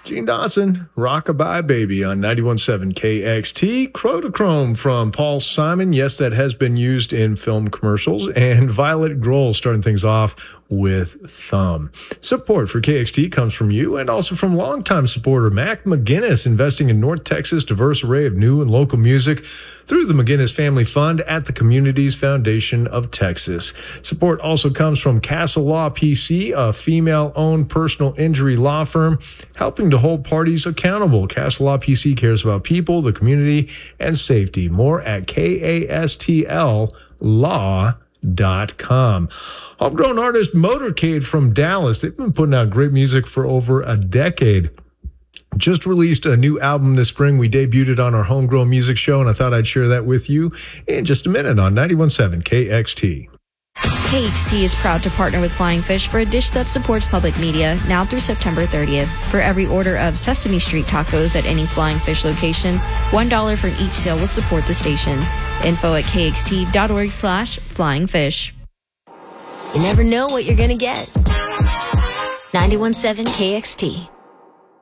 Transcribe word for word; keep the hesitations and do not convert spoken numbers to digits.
Gene Dawson, Rockabye Baby on ninety-one point seven K X T. Kodachrome from Paul Simon. Yes, that has been used in film commercials. And Violet Grohl starting things off with Thumb. Support for K X T comes from you and also from longtime supporter Mac McGinnis, investing in North Texas' diverse array of new and local music through the McGinnis Family Fund at the Communities Foundation of Texas. Support also comes from Castle Law P C, a female-owned personal injury law firm, helping to hold parties accountable. Castle Law P C cares about people, the community, and safety. More at K A S T L law dot com. Homegrown artist Motorcade from Dallas. They've been putting out great music for over a decade. Just released a new album this spring. We debuted it on our Homegrown Music Show, and I thought I'd share that with you in just a minute on ninety-one point seven K X T. K X T is proud to partner with Flying Fish for a dish that supports public media now through September thirtieth. For every order of Sesame Street tacos at any Flying Fish location, one dollar from each sale will support the station. Info at kxt.org slash flying fish. You never know what you're going to get. ninety-one point seven K X T.